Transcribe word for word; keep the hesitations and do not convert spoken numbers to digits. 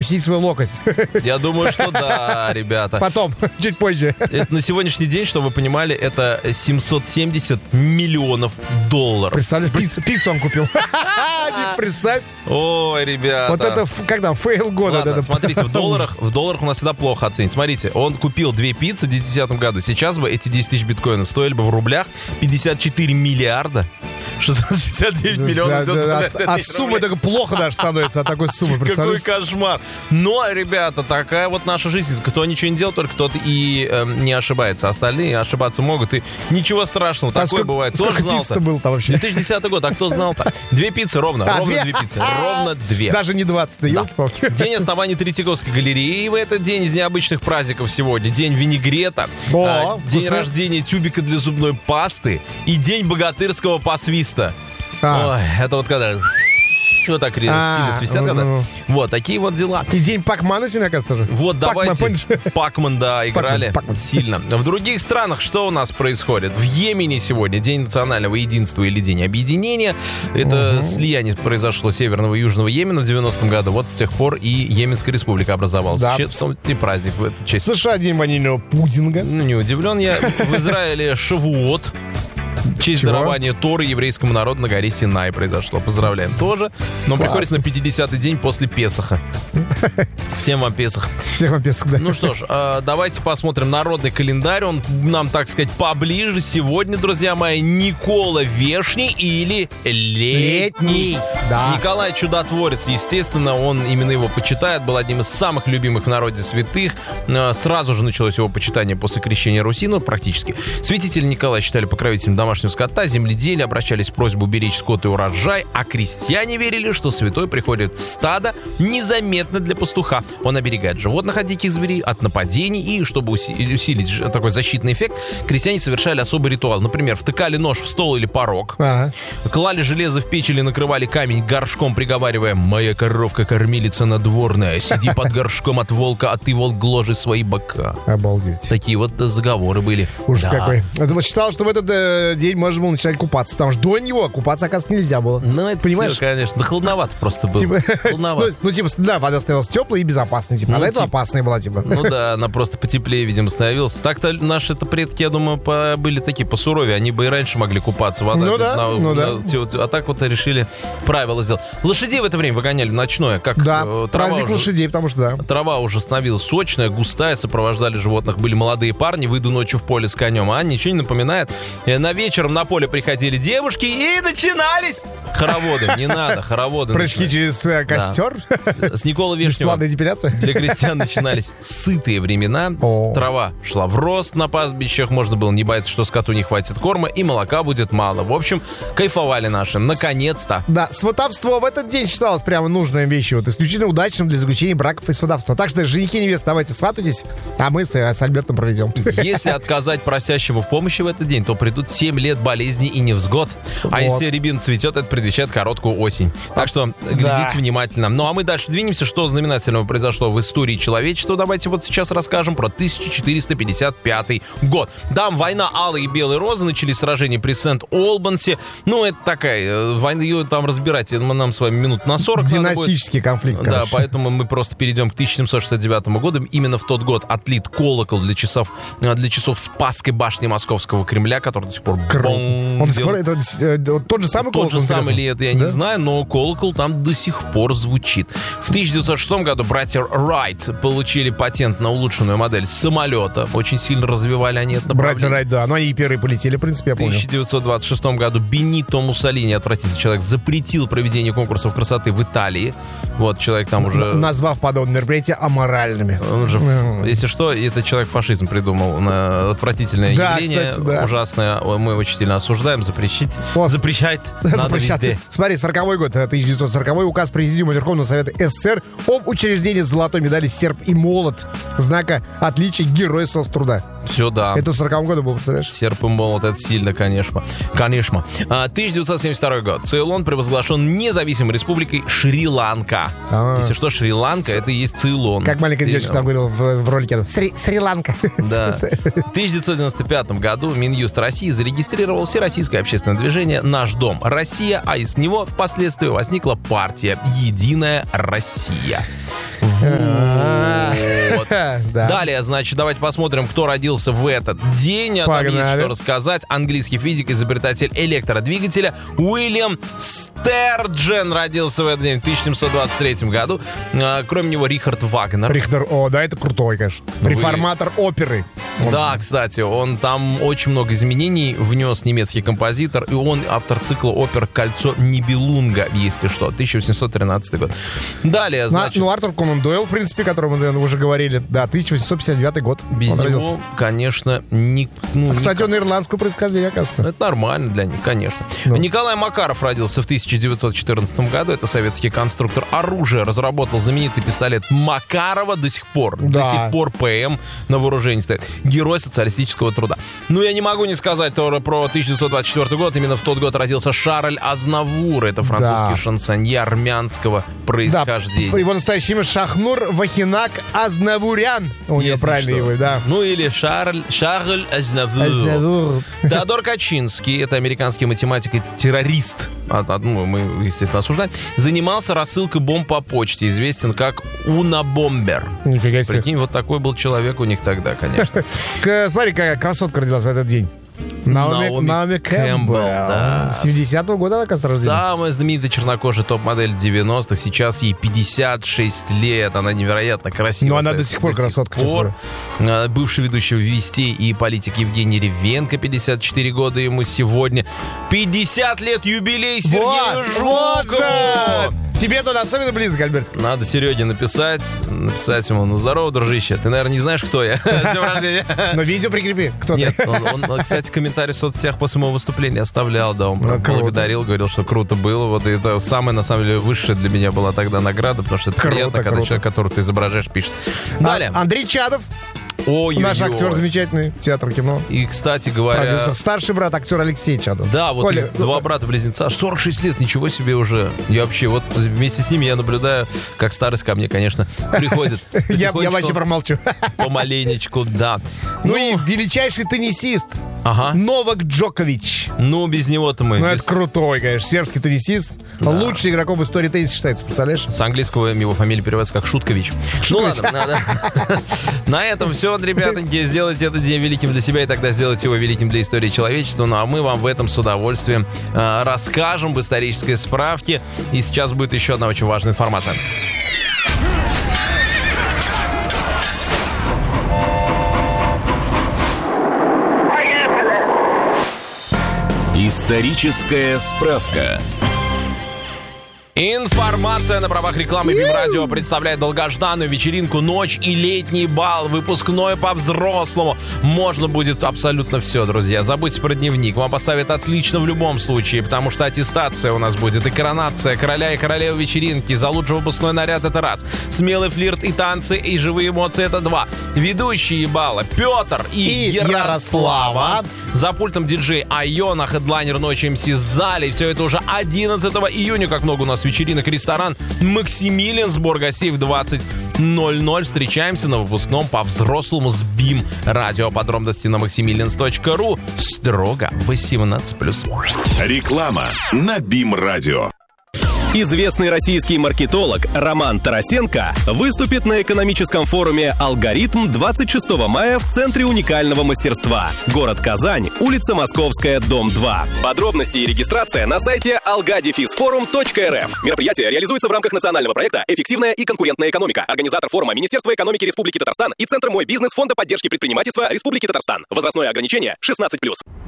защитить свой локоть. Я думаю, что да, ребята. Потом, чуть позже. Это на сегодняшний день, чтобы вы понимали, это семьсот семьдесят миллионов долларов. Представляешь, пиццу, пиццу он купил. Представь. Ой, ребята. Вот это, как там, фейл года. Ладно, вот это. смотрите, в долларах, в долларах у нас всегда плохо оценить. Смотрите, он купил две пиццы в две тысячи десятом году. Сейчас бы эти десять тысяч биткоинов стоили бы в рублях пятьдесят четыре миллиарда шестьсот шестьдесят девять миллионов. Да, да, от, от суммы только плохо даже становится, от такой суммы. Какой кошмар. Но, ребята, такая вот наша жизнь. Кто ничего не делал, только тот и э, не ошибается. Остальные ошибаться могут. И ничего страшного. А такое сколько, бывает. Сколько пиц-то было-то вообще? две тысячи десятый год. А кто знал-то? Две пиццы ровно. А, ровно две? две пиццы. Ровно две. Даже не двадцать, да, елки-палки. День основания Третьяковской галереи. В этот день из необычных праздников сегодня. День винегрета. О, а, день вкусно. рождения тюбика для зубной пасты. И день богатырского посвиста. А. Ой, это вот когда... Вот так А, сильно свистят, ну, когда... ну. Вот, такие вот дела. И день Пакмана сегодня, оказывается, тоже. Вот, Пакман, давайте. помнишь? Пакман, да, играли Пакман, Пакман. сильно. В других странах что у нас происходит? В Йемене сегодня День национального единства или День объединения. Это Угу. слияние произошло Северного и Южного Йемена в девяностом году. Вот с тех пор и Йеменская республика образовалась. Да. Вообще, в том и праздник в эту честь. В США день ванильного пудинга. Ну, не удивлен я. В Израиле Шавуот. В честь Чего? дарования Торы еврейскому народу на горе Синай произошло. Поздравляем тоже. Но Классно. приходится на пятидесятый день после Песаха. Всем вам Песах. Всех вам Песах, да. Ну что ж, э, давайте посмотрим народный календарь. Он нам, так сказать, поближе. Сегодня, друзья мои, Никола Вешний или Летний. Да. Николай Чудотворец, естественно, он именно его почитает. Был одним из самых любимых в народе святых. Э, Сразу же началось его почитание после крещения Руси, ну, практически. Святителя Николая считали покровителем домашнего скота, земледелия, обращались с просьбой беречь скот и урожай, а крестьяне верили, что святой приходит в стадо незаметно для пастуха. Он оберегает животных от диких зверей, от нападений, и чтобы уси- усилить ж- такой защитный эффект, крестьяне совершали особый ритуал. Например, втыкали нож в стол или порог, Ага. клали железо в печь или накрывали камень горшком, приговаривая: «Моя коровка кормилица надворная, сиди под горшком от волка, а ты, волк, гложи свои бока». Обалдеть. Такие вот э, заговоры были. Ужас Да. какой. Это вот считал, что в этот э, день можно было начинать купаться, потому что до него купаться, оказывается, нельзя было. Ну, это Понимаешь? всё, конечно. Да холодновато просто было. Типа, Холодновато. ну, ну, типа, да, вода становилась теплой и безопасной, типа. Ну, Она этого типа. опасная была, типа. Ну да, она просто потеплее, видимо, становилась. Так-то наши-то предки, я думаю, по- были такие посуровее. Они бы и раньше могли купаться. Вода, Ну да, на- ну на- да. те вот- а так вот решили правила сделать. Лошадей в это время выгоняли в ночное. Как Да, э, трава праздник уже- лошадей, потому что, да. Трава уже становилась сочная, густая, сопровождали животных. Были молодые парни, выйду ночью в поле с конем. А ничего не напоминает. Э, На вечером на поле приходили девушки и начинались хороводы. Не надо, хороводы. Прыжки начинались. через э, костер. С Николы Вешнего. Бесплатная депиляция. Для крестьян начинались сытые времена. О. Трава шла в рост на пастбищах. Можно было не бояться, что скоту не хватит корма, и молока будет мало. В общем, кайфовали наши. Наконец-то. Да, сватовство в этот день считалось прямо нужной вещью, вот исключительно удачным для заключения браков и сватовства. Так что, женихи и невесты, давайте сватайтесь, а мы с, с Альбертом проведем. Если отказать просящему в помощи в этот день, то придут семь лет болезни и невзгод. А Вот. если рябина цветет, это предвещает короткую осень. Так что глядите Да. внимательно. Ну а мы дальше двинемся. Что знаменательного произошло в истории человечества? Давайте вот сейчас расскажем про тысяча четыреста пятьдесят пятый год. Там война Алой и Белой Розы, начались сражения при Сент-Олбансе. Ну, это такая, э, война, ее там разбирать м- нам с вами минут на сорок надо будет. Династический конфликт, Да, короче. поэтому мы просто перейдем к тысяча семьсот шестьдесят девятому году. Именно в тот год отлит колокол для часов, э, для часов Спасской башни Московского Кремля, который до сих пор Круто. бонг Он до сих пор, делает. это, э, вот тот же самый Тот колокол, же самый интересно? ли это, я Да? не знаю, но колокол там до сих пор звучит. В тысяча девятьсот шестом году братья Райт получили патент на улучшенную модель самолета. Очень сильно развивали они это направление. Братья Райт, да. Ну, они и первые полетели, в принципе, я В помню. тысяча девятьсот двадцать шестом году Бенито Муссолини, отвратительный человек, запретил проведение конкурсов красоты в Италии. Вот, человек там уже... Н- Назвав подобные мероприятия аморальными. Он же, М. если что, этот человек фашизм придумал. На отвратительное Да, явление, кстати, да. ужасное. Мы очень сильно осуждаем, запрещить. Пост. Запрещать надо Запрещат. везде. Смотри, сороковой год, тысяча девятьсот сороковой, указ Президиума Верховного Совета СССР об учреждении золотой медали «Серп и молот», знака отличия Героя соцтруда. Все, да. Это в сороковом году было, представляешь? Серп и молот, это сильно, конечно. Конечно. А, тысяча девятьсот семьдесят второй год. Цейлон провозглашен независимой республикой Шри-Ланка. А. Если что, Шри-Ланка, это и есть Цейлон. Как маленькая девочка там говорила в, в ролике. Сри- Шри-Ланка. Да. В тысяча девятьсот девяносто пятом году Минюст России зарегистрировал всероссийское общественное движение «Наш дом. Россия», а из него впоследствии возникла партия «Единая Россия». Вот. Далее, значит, давайте посмотрим, кто родился в этот день. Там есть что рассказать. Английский физик, изобретатель электродвигателя Уильям Стерджен родился в этот день в тысяча семьсот двадцать третьем году. Кроме него Рихард Вагнер. Рихтер, о, да, это крутой, конечно. Реформатор оперы. Да, кстати, он там очень много изменений внес, немецкий композитор, и он автор цикла опер «Кольцо Нибелунга», если что, тысяча восемьсот тринадцатый год. Далее, значит... Ну, Артур Конан Дойл, в принципе, о котором мы уже говорили, да, тысяча восемьсот пятьдесят девятый год. Без него, родился. Конечно, не... Ну, а, кстати, никак. Он ирландского происхождения, оказывается. Это нормально для них, конечно. Ну. Николай Макаров родился в тысяча девятьсот четырнадцатом году. Это советский конструктор оружия. Разработал знаменитый пистолет Макарова до сих пор. Да. До сих пор ПМ на вооружении стоит. Герой социалистического труда. Ну, я не могу не сказать тоже про тысяча девятьсот двадцать четвёртый год. Именно в тот год родился Шарль Азнавур. Это французский да. шансонье армянского происхождения. Да. Его настоящее имя Шахнур Вахинак Азнавурян. У него правильно его, да. Ну, или Шарль, Шарль Азнавур. Азнавур. Теодор Качинский, это американский математик и террорист. Ну, мы, естественно, осуждаем. Занимался рассылкой бомб по почте. Известен как Унабомбер. Нифига себе. Прикинь, вот такой был человек у них тогда, конечно. Смотри, какая красотка родилась в этот день. Наоми, Наоми Кэмпбелл, да. семидесятого года она, кажется, рождена. Самая знаменитая чернокожая топ-модель девяностых. Сейчас ей пятьдесят шесть лет. Она невероятно красивая. Но она до сих пор красотка, честно. Бывший ведущий «Вестей» и политик Евгений Ревенко, пятьдесят четыре года ему сегодня. пятьдесят лет юбилей Сергею вот, Жукову! Вот, тебе тут особенно близко, Альбертик. Надо Сереге написать. Написать ему: ну, здорово, дружище. Ты, наверное, не знаешь, кто я. Но видео прикрепи. Кто Нет, он, он, кстати, комментарий в соцсетях после моего выступления оставлял, да, он ну, благодарил, говорил, что круто было. Вот и это самая, на самом деле, высшая для меня была тогда награда, потому что это круто, приятно, когда круто. Человек, которого ты изображаешь, пишет. Далее. А, Андрей Чадов. Ой-ой-ой. Наш актер замечательный, театр, кино. И, кстати говоря... Продюсер. Старший брат, актер Алексей Чадов. Да, вот Коля... два брата-близнеца. сорок шесть лет, ничего себе уже. Я вообще, вот вместе с ними я наблюдаю, как старость ко мне, конечно, приходит. Я вообще промолчу. Помаленечку, да. Ну и величайший теннисист. Ага. Новак Джокович. Ну, без него-то мы... Ну, это крутой, конечно. Сербский теннисист. Да. Лучший игроков в истории тенниса считается, представляешь? С английского его фамилия переводится как Шуткович. Шуткович. Ну, ладно. На этом все, ребятоньки. Сделайте этот день великим для себя, и тогда сделайте его великим для истории человечества. Ну, а мы вам в этом с удовольствием расскажем в исторической справке. И сейчас будет еще одна очень важная информация. Историческая справка. Информация на правах рекламы. БИМ-радио представляет долгожданную вечеринку «Ночь и летний бал». Выпускной по-взрослому. Можно будет абсолютно все, друзья. Забудьте про дневник. Вам поставят отлично в любом случае, потому что аттестация у нас будет. И коронация короля и королевы вечеринки. За лучший выпускной наряд — это раз. Смелый флирт и танцы, и живые эмоции — это два. Ведущие бала Петр и, и Ярослава. Ярослава. За пультом диджей Айона, хедлайнер ночи МС Зали. Все это уже одиннадцатого июня. Как много у нас вечеринок. Ресторан Максимилиан. Сбор гостей в двадцать ноль ноль. Встречаемся на выпускном по-взрослому с БИМ. Радио. Подробности на максимилианс точка ру. Строго восемнадцать плюс. Реклама на БИМ-радио. Известный российский маркетолог Роман Тарасенко выступит на экономическом форуме «Алгоритм» двадцать шестого мая в Центре уникального мастерства. Город Казань, улица Московская, дом два. Подробности и регистрация на сайте алга дефис форум точка эр эф. Мероприятие реализуется в рамках национального проекта «Эффективная и конкурентная экономика». Организатор форума — Министерство экономики Республики Татарстан и Центр «Мой бизнес» Фонда поддержки предпринимательства Республики Татарстан. Возрастное ограничение шестнадцать плюс.